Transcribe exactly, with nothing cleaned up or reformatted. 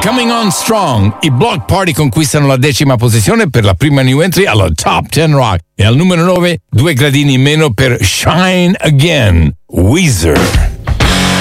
Coming On Strong, i Block Party conquistano la decima posizione per la prima new entry alla Top dieci Rock e al numero nove due gradini in meno per Shine Again, Weezer.